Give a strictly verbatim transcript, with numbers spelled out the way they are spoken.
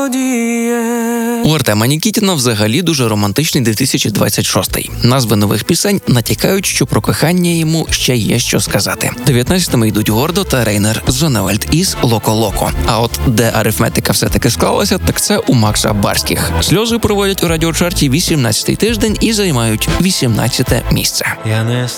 мелодіє. У Артема Нікітіна взагалі дуже романтичний дві тисячі двадцять шостий. Назви нових пісень натякають, що про кохання йому ще є що сказати. дев'ятнадцятими йдуть Гордо та Рейнер Зоневельд із «Локо-Локо». А от де арифметика все-таки склалася, так це у Макса Барських. «Сльози» проводять у радіочарті вісімнадцятий тиждень і займають вісімнадцяте місце. Я не